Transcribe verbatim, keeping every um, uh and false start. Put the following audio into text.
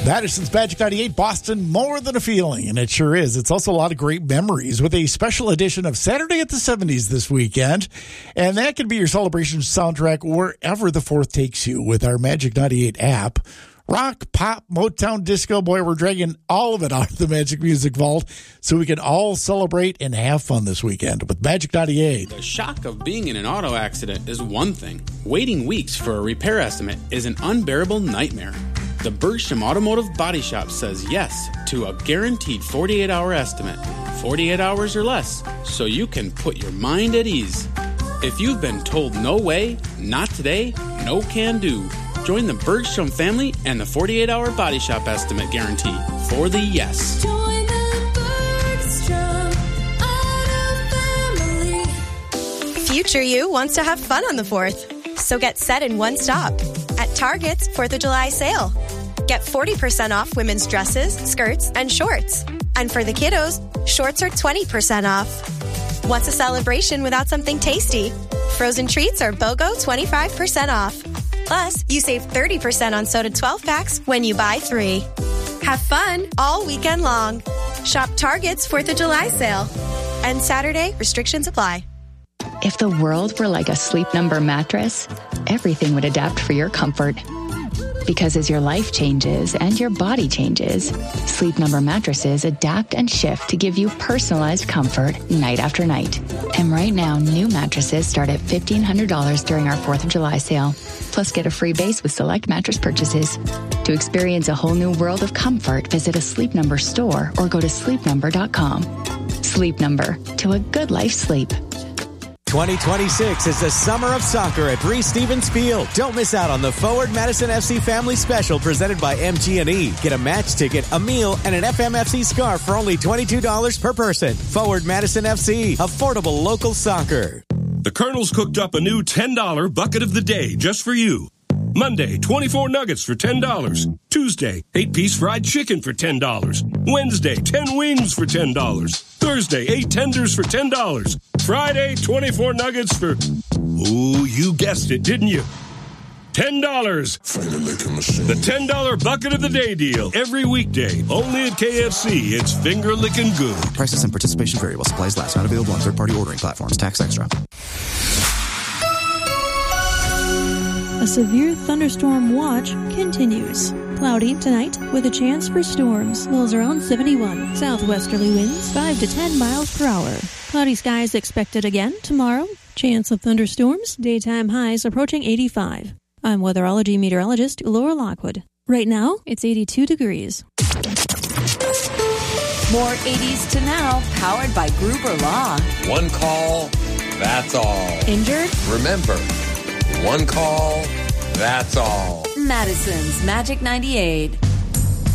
Madison's Magic ninety-eight, Boston, more than a feeling, and it sure is. It's also a lot of great memories with a special edition of Saturday at the seventies this weekend, and that can be your celebration soundtrack wherever the fourth takes you with our Magic ninety-eight app. Rock, pop, Motown, disco, boy, we're dragging all of it out of the Magic Music Vault so we can all celebrate and have fun this weekend with Magic ninety-eight. The shock of being in an auto accident is one thing. Waiting weeks for a repair estimate is an unbearable nightmare. The Bergstrom Automotive Body Shop says yes to a guaranteed forty-eight hour estimate, forty-eight hours or less, so you can put your mind at ease. If you've been told no way, not today, no can do, join the Bergstrom family and the forty-eight hour Body Shop estimate guarantee for the yes. Join the Bergstrom Auto family. Future you wants to have fun on the fourth, so get set in one stop at Target's fourth of July sale. Get forty percent off women's dresses, skirts, and shorts. And for the kiddos, shorts are twenty percent off. What's a celebration without something tasty? Frozen treats are BOGO twenty-five percent off. Plus, you save thirty percent on soda twelve packs when you buy three. Have fun all weekend long. Shop Target's fourth of July sale. And Saturday, restrictions apply. If the world were like a Sleep Number mattress, everything would adapt for your comfort. Because as your life changes and your body changes, Sleep Number mattresses adapt and shift to give you personalized comfort night after night. And right now, new mattresses start at fifteen hundred dollars during our fourth of July sale. Plus, get a free base with select mattress purchases. To experience a whole new world of comfort, visit a Sleep Number store or go to sleep number dot com. Sleep Number, to a good life sleep. twenty twenty-six is the summer of soccer at Breese Stevens Field. Don't miss out on the Forward Madison F C Family Special presented by M G and E. Get a match ticket, a meal, and an F M F C scarf for only twenty-two dollars per person. Forward Madison F C, affordable local soccer. The Colonel's cooked up a new ten dollar bucket of the day just for you. Monday, twenty-four nuggets for ten dollars. Tuesday, eight piece fried chicken for ten dollars. Wednesday, ten wings for ten dollars. Thursday, eight tenders for ten dollars. Friday, twenty-four nuggets for, ooh, you guessed it, didn't you? ten dollars. The ten dollar bucket of the day deal. Every weekday. Only at K F C. It's finger licking good. Prices and participation vary while supplies last. Not available on third-party ordering platforms. Tax extra. A severe thunderstorm watch continues. Cloudy tonight with a chance for storms. Lows around seventy-one. Southwesterly winds five to ten miles per hour. Cloudy skies expected again tomorrow. Chance of thunderstorms. Daytime highs approaching eighty-five. I'm weatherology meteorologist Laura Lockwood. Right now, it's eighty-two degrees. More eighties to now, powered by Gruber Law. One call, that's all. Injured? Remember, one call, that's all. Madison's Magic ninety-eight.